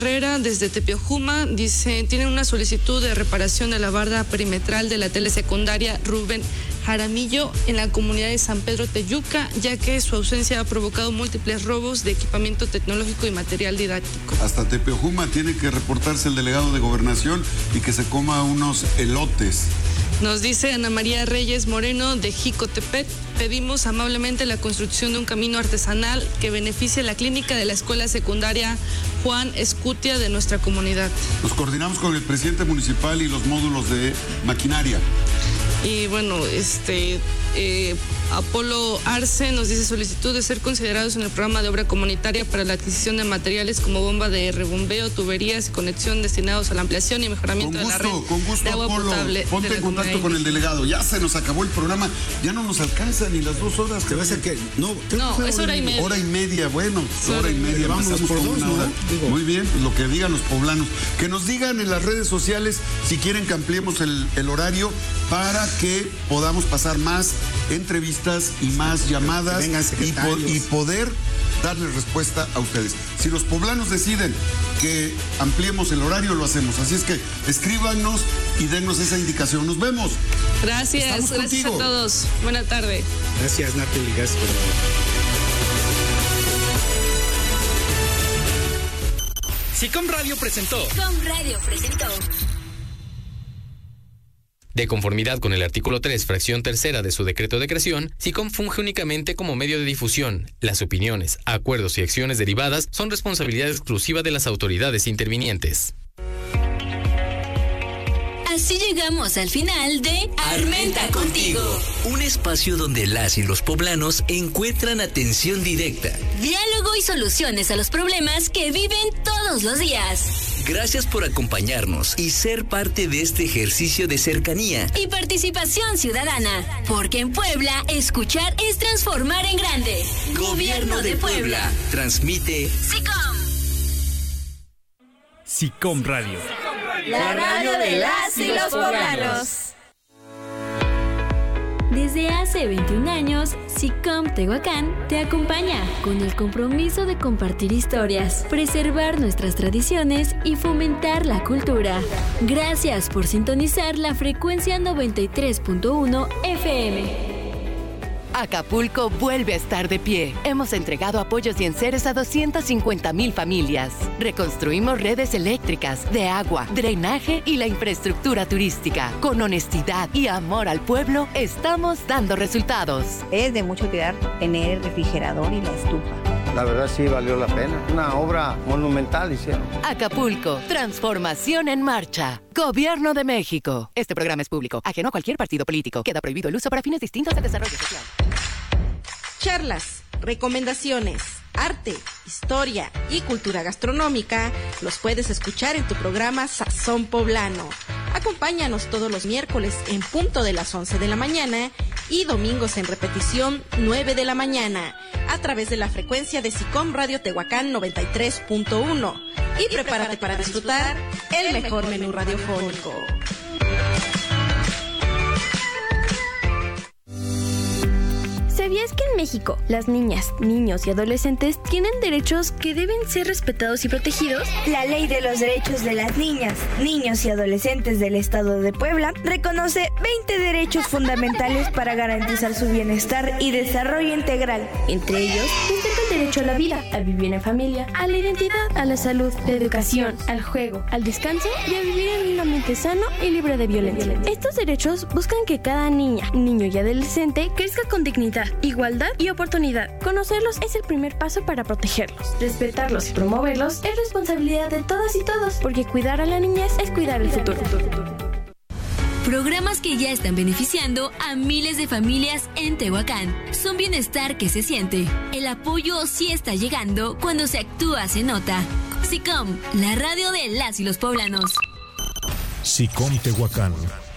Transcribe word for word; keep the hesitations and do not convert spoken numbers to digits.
Herrera desde Tepeojuma dice, tienen una solicitud de reparación de la barda perimetral de la telesecundaria Rubén Jaramillo en la comunidad de San Pedro Teyuca, ya que su ausencia ha provocado múltiples robos de equipamiento tecnológico y material didáctico. Hasta Tepeojuma tiene que reportarse el delegado de Gobernación y que se coma unos elotes. Nos dice Ana María Reyes Moreno de Jicotepec, pedimos amablemente la construcción de un camino artesanal que beneficie a la clínica de la escuela secundaria Juan Escutia de nuestra comunidad. Nos coordinamos con el presidente municipal y los módulos de maquinaria. Y bueno, este eh, Apolo Arce nos dice solicitud de ser considerados en el programa de obra comunitaria para la adquisición de materiales como bomba de rebombeo, tuberías y conexión destinados a la ampliación y mejoramiento con gusto, de la red con gusto, de agua Apolo, potable. ponte en contacto con el delegado. Ya se nos acabó el programa, ya no nos alcanza ni las dos horas. ¿Te vas a que no? No, es hora y media. Hora y media, bueno, hora, hora y media. Vamos por dos, una ¿no? hora. Digo. Muy bien, pues lo que digan los poblanos. Que nos digan en las redes sociales si quieren que ampliemos el, el horario para que podamos pasar más entrevistas y más llamadas y, po y poder darle respuesta a ustedes. Si los poblanos deciden que ampliemos el horario, lo hacemos. Así es que escríbanos y denos esa indicación. Nos vemos. Gracias, Estamos gracias contigo. a todos. Buena tarde. Gracias, Natalie. Gracias por... SICOM Radio presentó. SICOM Radio presentó. De conformidad con el artículo tres, fracción tercera de su decreto de creación, SICOM funge únicamente como medio de difusión. Las opiniones, acuerdos y acciones derivadas son responsabilidad exclusiva de las autoridades intervinientes. Así llegamos al final de Armenta Contigo. Un espacio donde las y los poblanos encuentran atención directa, diálogo y soluciones a los problemas que viven todos los días. Gracias por acompañarnos y ser parte de este ejercicio de cercanía y participación ciudadana. Porque en Puebla, escuchar es transformar en grande. Gobierno de Puebla. Transmite SICOM. SICOM Radio. La radio de las y los poblanos. Desde hace veintiún años, SICOM Tehuacán te acompaña con el compromiso de compartir historias, preservar nuestras tradiciones y fomentar la cultura. Gracias por sintonizar la frecuencia noventa y tres punto uno F M. Acapulco vuelve a estar de pie. Hemos entregado apoyos y enseres a doscientas cincuenta mil familias. Reconstruimos redes eléctricas, de agua, drenaje y la infraestructura turística. Con honestidad y amor al pueblo, estamos dando resultados. Es de mucho cuidar tener el refrigerador y la estufa. La verdad sí valió la pena. Una obra monumental hicieron. Acapulco, transformación en marcha. Gobierno de México. Este programa es público, ajeno a cualquier partido político. Queda prohibido el uso para fines distintos de desarrollo social. Charlas, recomendaciones, arte, historia y cultura gastronómica los puedes escuchar en tu programa Sazón Poblano. Acompáñanos todos los miércoles en punto de las once de la mañana y domingos en repetición nueve de la mañana a través de la frecuencia de SICOM Radio Tehuacán noventa y tres punto uno. Y, y prepárate para disfrutar el mejor menú radiofónico. ¿Sabías que en México las niñas, niños y adolescentes tienen derechos que deben ser respetados y protegidos? La Ley de los Derechos de las Niñas, Niños y Adolescentes del Estado de Puebla reconoce veinte derechos fundamentales para garantizar su bienestar y desarrollo integral. Entre ellos, destaca el derecho a la vida, a vivir en familia, a la identidad, a la salud, la educación, al juego, al descanso y a vivir en un ambiente sano y libre de violencia. Estos derechos buscan que cada niña, niño y adolescente crezca con dignidad, igualdad y oportunidad. Conocerlos es el primer paso para protegerlos. Respetarlos y promoverlos es responsabilidad de todas y todos, porque cuidar a la niñez es cuidar el futuro. Programas que ya están beneficiando a miles de familias en Tehuacán. Son bienestar que se siente. El apoyo sí está llegando cuando se actúa, se nota. SICOM, la radio de las y los poblanos. SICOM Tehuacán.